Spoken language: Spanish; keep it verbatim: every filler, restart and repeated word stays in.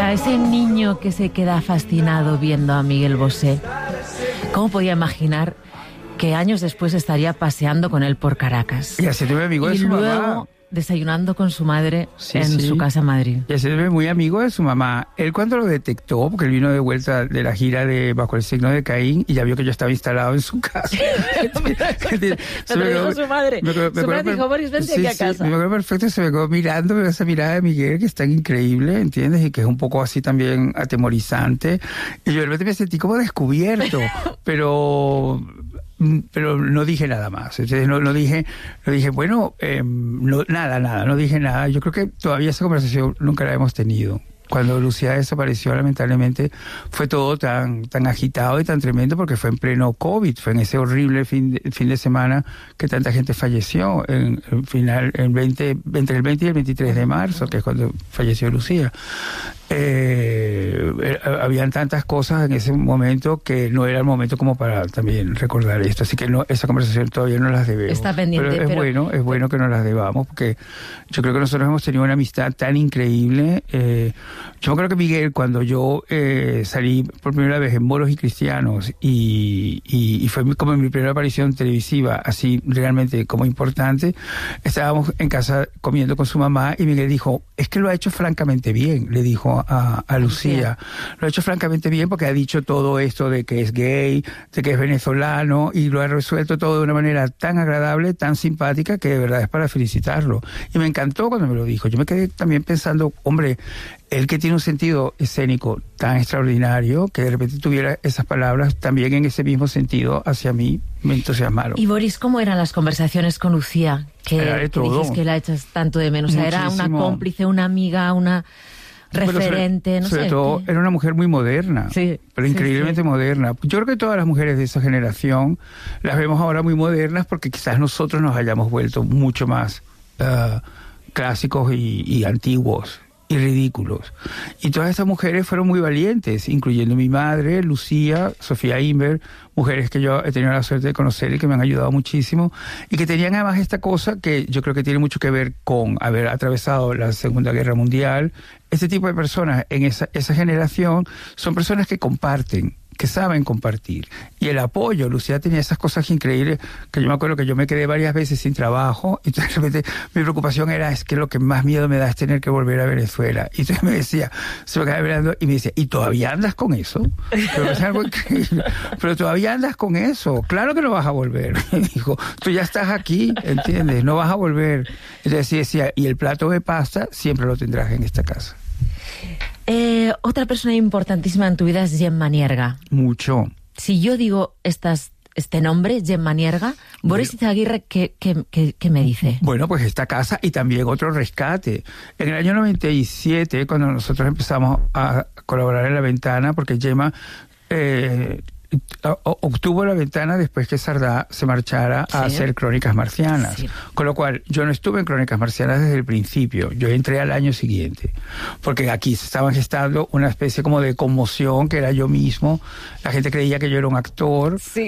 Para ese niño que se queda fascinado viendo a Miguel Bosé, ¿cómo podía imaginar que años después estaría paseando con él por Caracas? Y así tuve amigo de y su luego, mamá. desayunando con su madre Sí, en sí. su casa en Madrid. Y se ve muy amigo de su mamá. Él cuando lo detectó, porque él vino de vuelta de la gira de Bajo el signo de Caín y ya vio que yo estaba instalado en su casa. Se lo dijo su madre. Me acuerdo, me Su madre acuerdo, dijo, Boris, vente sí, aquí a casa. Sí, me acuerdo perfecto, se me quedó mirando, veo esa mirada de Miguel que es tan increíble, ¿entiendes? Y que es un poco así también atemorizante. Y yo de repente me sentí como descubierto, pero... pero no dije nada más. Entonces no, no dije, no dije, bueno, eh, no, nada, nada, no dije nada. Yo creo que todavía esa conversación nunca la hemos tenido. Cuando Lucía desapareció, lamentablemente, fue todo tan, tan agitado y tan tremendo porque fue en pleno COVID, fue en ese horrible fin de, fin de semana que tanta gente falleció, en, en final, en veinte, entre el veinte y el veintitrés de marzo, que es cuando falleció Lucía. Eh, eh, habían tantas cosas en ese momento que no era el momento como para también recordar esto, así que no, esa conversación todavía no las debemos. Está pendiente, pero es pero... bueno, es bueno que nos las debamos porque yo creo que nosotros hemos tenido una amistad tan increíble. Eh, yo creo que Miguel, cuando yo eh, salí por primera vez en Moros y Cristianos y, y, y fue como mi primera aparición televisiva, así realmente como importante, estábamos en casa comiendo con su mamá y Miguel dijo, es que lo ha hecho francamente bien, le dijo A, a Lucía. Lo ha hecho francamente bien porque ha dicho todo esto de que es gay, de que es venezolano y lo ha resuelto todo de una manera tan agradable, tan simpática que de verdad es para felicitarlo. Y me encantó cuando me lo dijo. Yo me quedé también pensando, hombre, él que tiene un sentido escénico tan extraordinario, que de repente tuviera esas palabras también en ese mismo sentido hacia mí, me entusiasmaron. Y Boris, ¿cómo eran las conversaciones con Lucía? Que, que dices que la echas tanto de menos. O sea, era una cómplice, una amiga, una... referente, sobre, no sobre sé. todo era una mujer muy moderna, sí, pero increíblemente sí, sí. moderna. Yo creo que todas las mujeres de esa generación las vemos ahora muy modernas porque quizás nosotros nos hayamos vuelto mucho más uh, clásicos y, y antiguos y ridículos. Y todas estas mujeres fueron muy valientes, incluyendo mi madre, Lucía, Sofía Inver, mujeres que yo he tenido la suerte de conocer y que me han ayudado muchísimo, y que tenían además esta cosa que yo creo que tiene mucho que ver con haber atravesado la Segunda Guerra Mundial. Este tipo de personas en esa, esa generación son personas que comparten, que saben compartir. Y el apoyo, Lucía tenía esas cosas increíbles, que yo me acuerdo que yo me quedé varias veces sin trabajo, y entonces de repente mi preocupación era, es que lo que más miedo me da es tener que volver a Venezuela. Y entonces me decía, se me quedaba mirando, y me decía, ¿y todavía andas con eso? Pero es algo increíble. Pero todavía andas con eso, claro que no vas a volver. Me dijo, tú ya estás aquí, ¿entiendes? No vas a volver. Entonces decía, y el plato de pasta siempre lo tendrás en esta casa. Eh, otra persona importantísima en tu vida es Gemma Nierga. Mucho. Si yo digo estas, este nombre, Gemma Nierga, Boris Izaguirre, ¿qué, qué, qué, ¿qué me dice? Bueno, pues esta casa y también otro rescate. En el año noventa y siete, cuando nosotros empezamos a colaborar en La Ventana, porque Gemma... Eh, obtuvo La Ventana después que Sardá se marchara a sí. hacer Crónicas Marcianas, sí. con lo cual yo no estuve en Crónicas Marcianas desde el principio, yo entré al año siguiente, porque aquí se estaban gestando una especie como de conmoción que era yo mismo, la gente creía que yo era un actor, sí.